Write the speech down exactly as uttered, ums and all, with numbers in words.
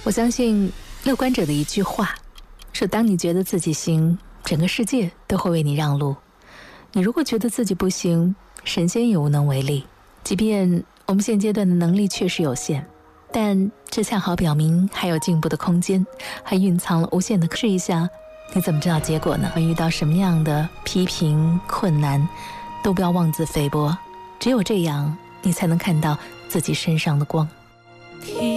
我相信乐观者的一句话，说当你觉得自己行，整个世界都会为你让路；你如果觉得自己不行，神仙也无能为力。即便我们现阶段的能力确实有限，但这恰好表明还有进步的空间，还蕴藏了无限的试一下，你怎么知道结果呢？遇到什么样的批评困难，都不要妄自菲薄，只有这样，你才能看到自己身上的光。 天